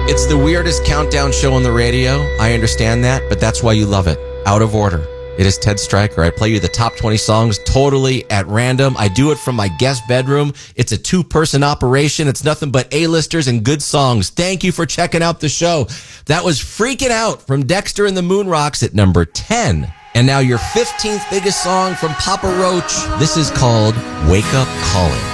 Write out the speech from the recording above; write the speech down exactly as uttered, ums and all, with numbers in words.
It's the weirdest countdown show on the radio. I understand that, but that's why you love it. Out of order. It is Ted Stryker. I play you the top twenty songs totally at random. I do it from my guest bedroom. It's a two-person operation. It's nothing but A-listers and good songs. Thank you for checking out the show. That was Freaking Out from Dexter and the Moonrocks at number ten. And now your fifteenth biggest song from Papa Roach. This is called Wake Up Calling.